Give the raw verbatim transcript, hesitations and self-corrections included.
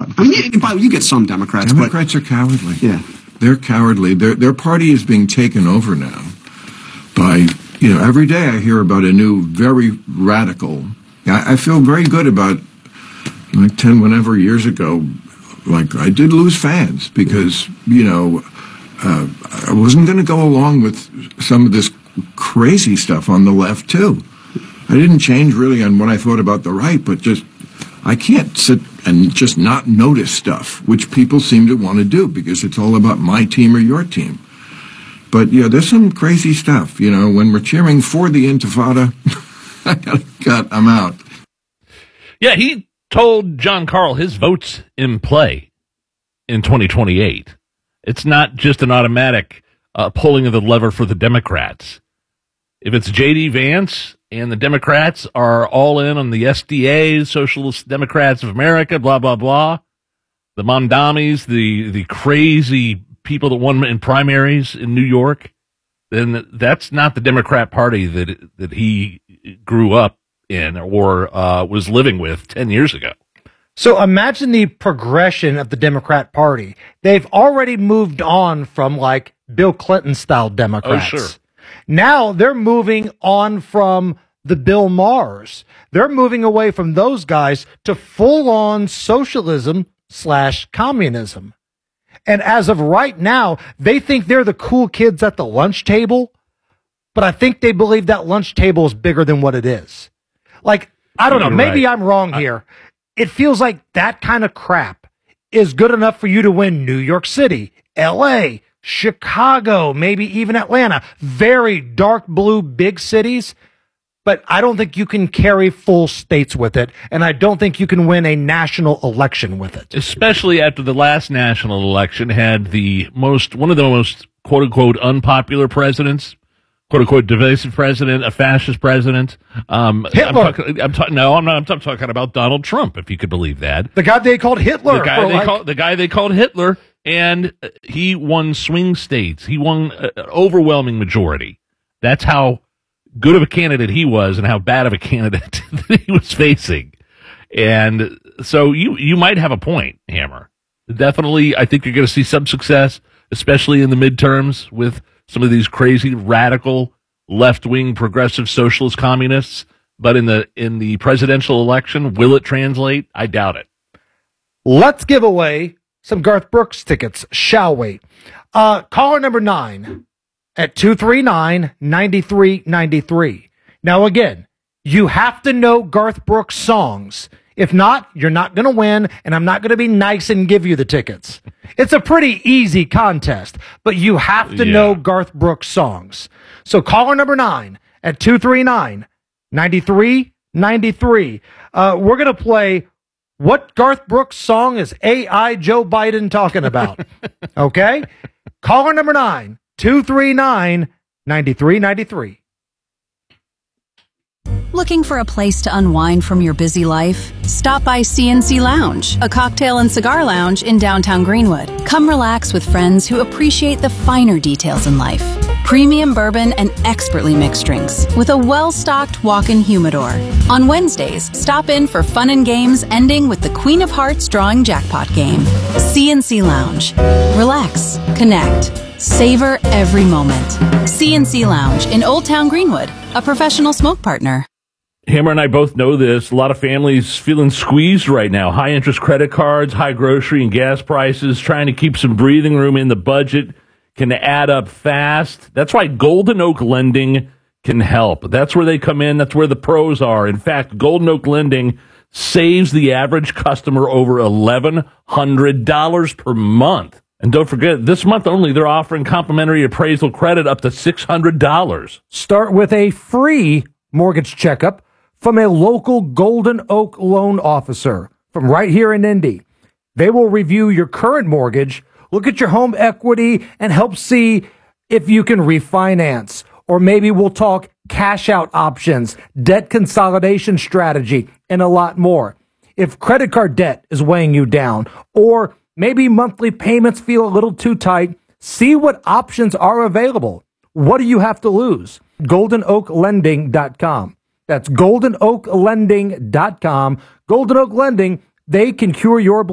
I mean, you, you get some Democrats. Democrats but, are cowardly. Yeah. They're cowardly. Their their party is being taken over now by, you know, every day I hear about a new, very radical. I, I feel very good about, like ten, whenever years ago, like I did lose fans because, you know, uh, I wasn't going to go along with some of this crazy stuff on the left, too. I didn't change really on what I thought about the right, but just, I can't sit and just not notice stuff, which people seem to want to do because it's all about my team or your team. But, yeah, there's some crazy stuff, you know, when we're cheering for the Intifada, God, I'm out. Yeah, he told Jon Karl his vote's in play in twenty twenty-eight. It's not just an automatic uh, pulling of the lever for the Democrats. If it's J D. Vance and the Democrats are all in on the S D A, Socialist Democrats of America, blah, blah, blah, the Mondamis, the, the crazy people that won in primaries in New York, then that's not the Democrat Party that that he grew up in or uh, was living with ten years ago. So imagine the progression of the Democrat Party. They've already moved on from like Bill Clinton style Democrats. Oh, sure. Now they're moving on from the Bill Maher's. They're moving away from those guys to full on socialism slash communism. And as of right now, they think they're the cool kids at the lunch table, but I think they believe that lunch table is bigger than what it is. Like, I don't know, maybe I'm wrong here. It feels like that kind of crap is good enough for you to win New York City, L A, Chicago, maybe even Atlanta. Very dark blue big cities, but I don't think you can carry full states with it, and I don't think you can win a national election with it. Especially after the last national election had the most, one of the most quote-unquote unpopular presidents, quote-unquote divisive president, a fascist president. Um, Hitler. I'm talking, I'm ta- no, I'm not. I'm talking about Donald Trump, if you could believe that. The guy they called Hitler. The guy, they, like- call, the guy they called Hitler, and he won swing states. He won an overwhelming majority. That's how good of a candidate he was and how bad of a candidate that he was facing. And so you, you might have a point, Hammer. Definitely, I think you're going to see some success, especially in the midterms with some of these crazy, radical, left-wing, progressive, socialist communists. But in the in the presidential election, will it translate? I doubt it. Let's give away some Garth Brooks tickets, shall we? Uh, caller number nine at two three nine, nine three nine three. Now, again, you have to know Garth Brooks songs. If not, you're not going to win, and I'm not going to be nice and give you the tickets. It's a pretty easy contest, but you have to Yeah. know Garth Brooks songs. So caller number nine at two three nine, nine three nine three. Uh, we're going to play What Garth Brooks song is A I Joe Biden talking about? Okay? Caller number nine, two three nine, nine three nine three. Looking for a place to unwind from your busy life? Stop by C N C Lounge, a cocktail and cigar lounge in downtown Greenwood. Come relax with friends who appreciate the finer details in life. Premium bourbon and expertly mixed drinks with a well-stocked walk-in humidor. On Wednesdays, stop in for fun and games ending with the Queen of Hearts drawing jackpot game. C N C Lounge. Relax, connect, savor every moment. C N C Lounge in Old Town Greenwood, a professional smoke partner. Hammer and I both know this. A lot of families feeling squeezed right now. High interest credit cards, high grocery and gas prices, trying to keep some breathing room in the budget can add up fast. That's why Golden Oak Lending can help. That's where they come in. That's where the pros are. In fact, Golden Oak Lending saves the average customer over eleven hundred dollars per month. And don't forget, this month only, they're offering complimentary appraisal credit up to six hundred dollars. Start with a free mortgage checkup from a local Golden Oak loan officer from right here in Indy. They will review your current mortgage, look at your home equity, and help see if you can refinance. Or maybe we'll talk cash out options, debt consolidation strategy, and a lot more. If credit card debt is weighing you down, or maybe monthly payments feel a little too tight, see what options are available. What do you have to lose? golden oak lending dot com. That's golden oak lending dot com. Golden Oak Lending, they can cure your